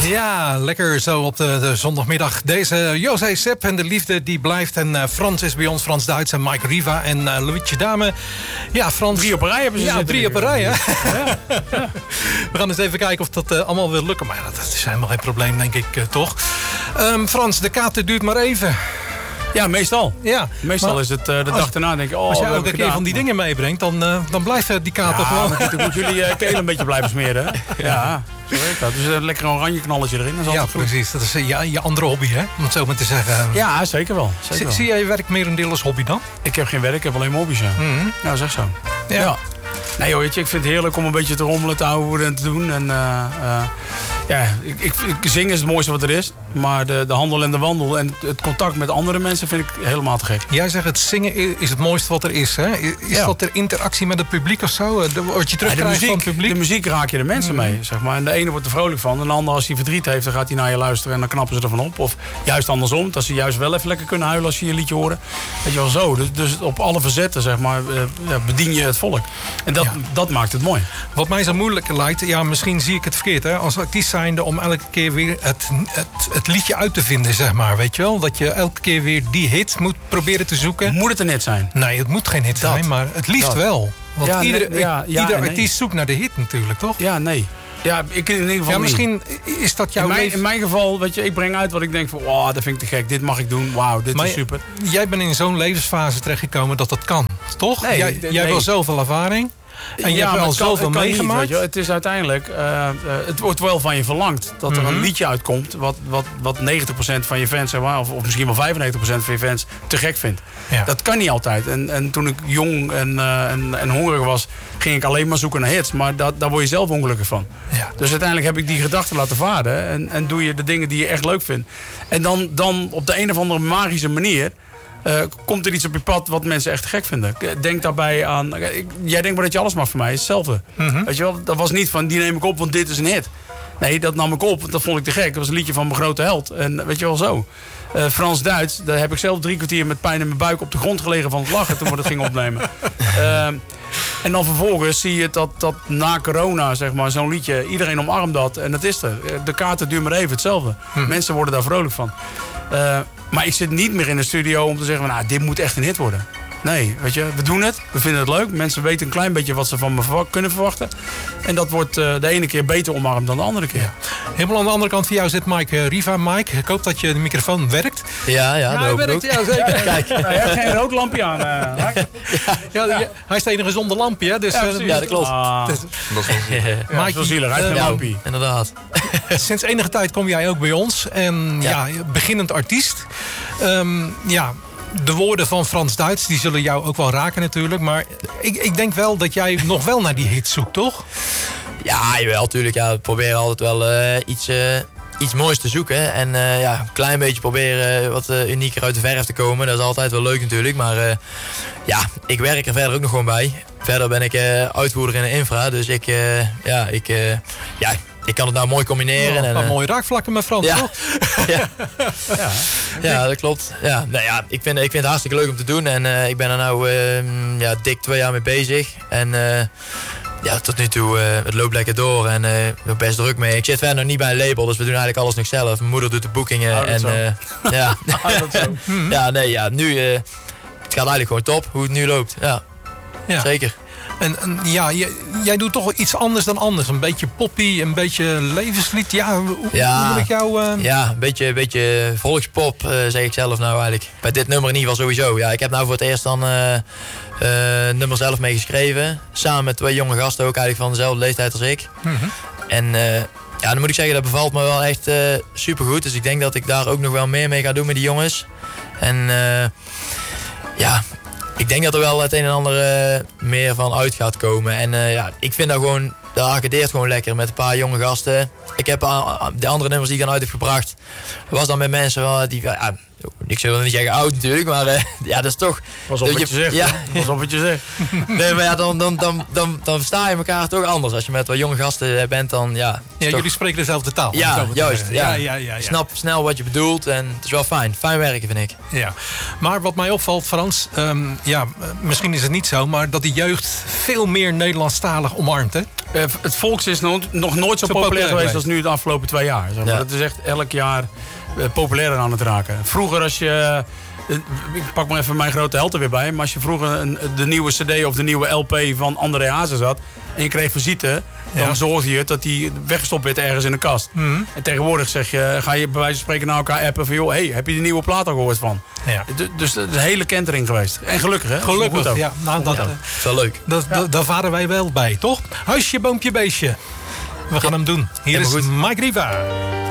Ja, lekker zo op de zondagmiddag. Deze José Sepp en de liefde die blijft. En Frans is bij ons, Frans Duits en Mike Riva en Louietje Dame. Ja, Frans. 3 op een rij hebben ze. Ja, 3 op een rij, hè? Ja. We gaan eens even kijken of dat allemaal wil lukken. Maar ja, dat is helemaal geen probleem, denk ik, toch? Frans, de kater duurt maar even. Ja, meestal. Ja, meestal maar is het de dag erna, denk ik, als jij ook een keer van die dingen meebrengt, dan blijft die kater gewoon. Dan moet jullie keel een beetje blijven smeren, hè? Ja, zo werkt dat. Dus een lekker oranje knalletje erin. Dat is altijd goed. Precies. Dat is je andere hobby, hè? Om het zo maar te zeggen. Ja, zeker wel. Zie jij je werk meer een deel als hobby dan? Ik heb geen werk, ik heb alleen mijn hobby's. Ja, zeg zo. Ja. Nee joh, weet je, ik vind het heerlijk om een beetje te rommelen, te houden en te doen. En zingen is het mooiste wat er is. Maar de handel en de wandel en het contact met andere mensen vind ik helemaal te gek. Jij zegt het zingen is het mooiste wat er is, hè? Is dat er interactie met het publiek of zo? Wat je terugkrijgt van het publiek? De muziek raak je de mensen mee, zeg maar. En de ene wordt er vrolijk van. En de ander, als hij verdriet heeft, dan gaat hij naar je luisteren en dan knappen ze ervan op. Of juist andersom, dat ze juist wel even lekker kunnen huilen als ze je liedje horen. Weet je wel, zo. Dus op alle verzetten, zeg maar, bedien je het volk. En dat maakt het mooi. Wat mij zo moeilijk lijkt, ja, misschien zie ik het verkeerd, hè, als artiest zijnde, om elke keer weer het liedje uit te vinden, zeg maar, weet je wel? Dat je elke keer weer die hit moet proberen te zoeken. Moet het een hit zijn? Nee, het moet geen hit zijn, maar het liefst wel. Want ieder artiest zoekt naar de hit natuurlijk, toch? Ja, nee. Ja, ik in ieder geval ja, misschien is dat jouw leven. In mijn geval, weet je, ik breng uit wat ik denk van, wow, dat vind ik te gek, dit mag ik doen, wauw, dit is super. Jij bent in zo'n levensfase terechtgekomen dat kan, toch? Nee, jij hebt wel zoveel ervaring. En je hebt al zoveel meegemaakt. Niet, weet je. Het is uiteindelijk, het wordt wel van je verlangd dat er een liedje uitkomt wat 90% van je fans, zeg maar, of misschien wel 95% van je fans te gek vindt. Ja. Dat kan niet altijd. En toen ik jong en hongerig was, ging ik alleen maar zoeken naar hits. Maar daar word je zelf ongelukkig van. Ja. Dus uiteindelijk heb ik die gedachten laten varen en doe je de dingen die je echt leuk vindt. En dan op de een of andere magische manier komt er iets op je pad wat mensen echt gek vinden. Denk daarbij aan. Jij denkt maar dat je alles mag van mij. Is hetzelfde. Weet je wel? Dat was niet van die neem ik op, want dit is een hit. Nee, dat nam ik op, want dat vond ik te gek. Dat was een liedje van mijn grote held. En weet je wel zo. Frans Duits, daar heb ik zelf 3 kwartier met pijn in mijn buik op de grond gelegen van het lachen toen we dat gingen opnemen. En dan vervolgens zie je dat na corona, zeg maar, zo'n liedje, iedereen omarmt dat en dat is er. De kaarten duurt maar even hetzelfde. Mensen worden daar vrolijk van. Maar ik zit niet meer in de studio om te zeggen, nou, dit moet echt een hit worden. Nee, weet je, we doen het. We vinden het leuk. Mensen weten een klein beetje wat ze van me kunnen verwachten. En dat wordt de ene keer beter omarmd dan de andere keer. Ja. Helemaal aan de andere kant van jou zit Mike Riva. Mike, ik hoop dat je de microfoon werkt. Ja, hij werkt. Ja, zeker. Ja, kijk. Nou, je hebt geen rood lampje aan. Hij is het enige zonder lampje. Hè, dus, dat klopt. Dat is wel Mike, zielig. Hij heeft een lampje. Inderdaad. Sinds enige tijd kom jij ook bij ons. En beginnend artiest. De woorden van Frans Duits, die zullen jou ook wel raken natuurlijk. Maar ik denk wel dat jij nog wel naar die hit zoekt, toch? Ja, jawel, natuurlijk. Ja, we proberen altijd wel iets moois te zoeken. En een klein beetje proberen wat unieker uit de verf te komen. Dat is altijd wel leuk natuurlijk. Maar ik werk er verder ook nog gewoon bij. Verder ben ik uitvoerder in de infra. Dus ik kan het nou mooi combineren. Een paar mooie raakvlakken met Frans, toch? Ja, dat klopt. Ja, nou ja, ik vind het hartstikke leuk om te doen. En ik ben er nou dik 2 jaar mee bezig. En tot nu toe, het loopt lekker door. En ik ben best druk mee. Ik zit verder nog niet bij een label, dus we doen eigenlijk alles nog zelf. Mijn moeder doet de boekingen. Nu... het gaat eigenlijk gewoon top, hoe het nu loopt. Ja. Zeker. En jij doet toch iets anders dan anders. Een beetje poppy, een beetje levenslied. Hoe moet ik jou... Ja, een beetje volkspop, zeg ik zelf nou eigenlijk. Bij dit nummer in ieder geval sowieso. Ja, ik heb nou voor het eerst dan nummer zelf meegeschreven. Samen met 2 jonge gasten, ook eigenlijk van dezelfde leeftijd als ik. En dan moet ik zeggen, dat bevalt me wel echt supergoed. Dus ik denk dat ik daar ook nog wel meer mee ga doen met die jongens. En ik denk dat er wel het een en ander meer van uit gaat komen. En ik vind dat gewoon, dat arcadeert gewoon lekker met een paar jonge gasten. Ik heb de andere nummers die ik dan uit heb gebracht, was dan met mensen die Ik zou niet zeggen oud natuurlijk, maar ja, dat is toch... Pas op wat je zegt. Ja. Pas op wat je zegt. Nee, maar ja, dan versta je elkaar toch anders. Als je met wat jonge gasten bent, dan ja... Ja, jullie spreken dezelfde taal. Ja, juist. Ja. Snap snel wat je bedoelt en het is wel fijn. Fijn werken, vind ik. Ja, maar wat mij opvalt, Frans, misschien is het niet zo, maar dat de jeugd veel meer Nederlandstalig omarmt, hè? Het volks is nog nooit zo populair geweest als nu de afgelopen 2 jaar. Zeg maar. Dat is echt elk jaar populairder aan het raken. Vroeger als je... Ik pak maar even mijn grote held er weer bij. Maar als je vroeger de nieuwe cd of de nieuwe LP van André Hazes had... en je kreeg visite, dan zorgde je dat die weggestopt werd ergens in de kast. Mm-hmm. En tegenwoordig ga je bij wijze van spreken naar elkaar appen van... joh, heb je die nieuwe plaat al gehoord van? Ja. Dus dat is een hele kentering geweest. En gelukkig, hè? Gelukkig, ja. Nou, dat is wel leuk. Daar varen wij wel bij, toch? Huisje, boompje, beestje. We gaan hem doen. Hier is Mike Riva.